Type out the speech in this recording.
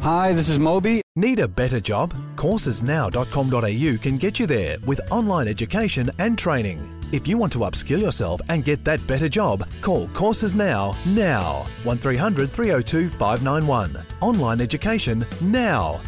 Hi, this is Moby. Need a better job? Coursesnow.com.au can get you there with online education and training. If you want to upskill yourself and get that better job, call Courses Now. 1300 302 591. Online education now.